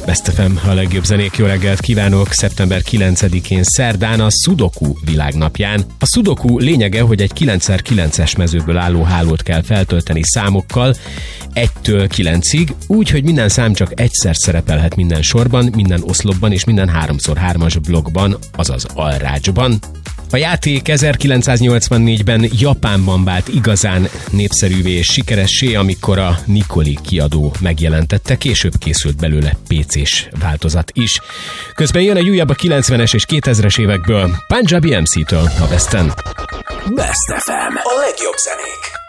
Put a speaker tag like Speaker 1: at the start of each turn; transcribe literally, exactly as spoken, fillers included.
Speaker 1: Best ef em, a legjobb zenék, jó reggelt kívánok! szeptember kilencedikén szerdán a Sudoku világnapján. A Sudoku lényege, hogy egy kilenc per kilences mezőből álló hálót kell feltölteni számokkal egytől kilencig, úgy, hogy minden szám csak egyszer szerepelhet minden sorban, minden oszlopban és minden három per hármas blokkban, azaz alrácsban. A játék ezerkilencszáznyolcvannégyben Japánban vált igazán népszerűvé és sikeressé, amikor a Nikoli kiadó megjelentette, később készült belőle pé cés változat is. Közben jön egy újabb a kilencvenes és kétezres évekből, Punjabi em cé-től a Westen.
Speaker 2: Best ef em, a legjobb zenék.